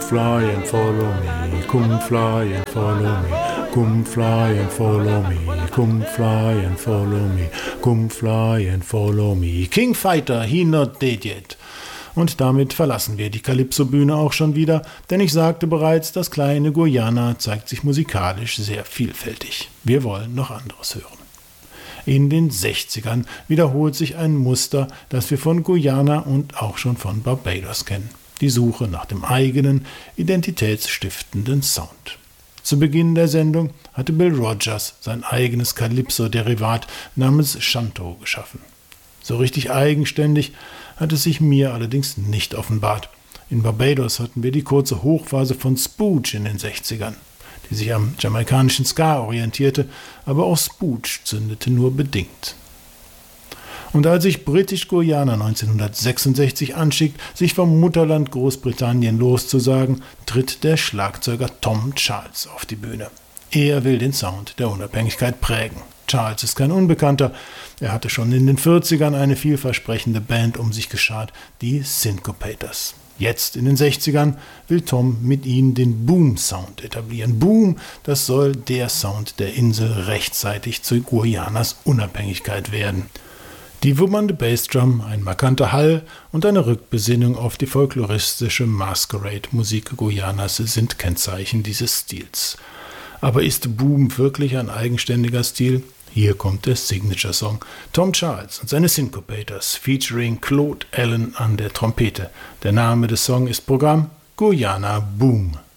fly and follow me, come fly and follow me, come fly and follow me, come fly and follow me, come fly and follow me. King Fighter, he not dead yet. Und damit verlassen wir die Calypso-Bühne auch schon wieder, denn ich sagte bereits, das kleine Guyana zeigt sich musikalisch sehr vielfältig. Wir wollen noch anderes hören. In den 60ern wiederholt sich ein Muster, das wir von Guyana und auch schon von Barbados kennen. Die Suche nach dem eigenen, identitätsstiftenden Sound. Zu Beginn der Sendung hatte Bill Rogers sein eigenes Calypso-Derivat namens Shanto geschaffen. So richtig eigenständig hat es sich mir allerdings nicht offenbart. In Barbados hatten wir die kurze Hochphase von Spooch in den 60ern, die sich am jamaikanischen Ska orientierte, aber auch Spooch zündete nur bedingt. Und als sich British Guiana 1966 anschickt, sich vom Mutterland Großbritannien loszusagen, tritt der Schlagzeuger Tom Charles auf die Bühne. Er will den Sound der Unabhängigkeit prägen. Charles ist kein Unbekannter. Er hatte schon in den 40ern eine vielversprechende Band um sich geschart, die Syncopators. Jetzt in den 60ern will Tom mit ihnen den Boom-Sound etablieren. Boom, das soll der Sound der Insel rechtzeitig zu Guyanas Unabhängigkeit werden. Die wummernde Bassdrum, ein markanter Hall und eine Rückbesinnung auf die folkloristische Masquerade-Musik Guyanas sind Kennzeichen dieses Stils. Aber ist Boom wirklich ein eigenständiger Stil? Hier kommt der Signature-Song. Tom Charles und seine Syncopators featuring Claude Allen an der Trompete. Der Name des Songs ist Programm Guyana Boom.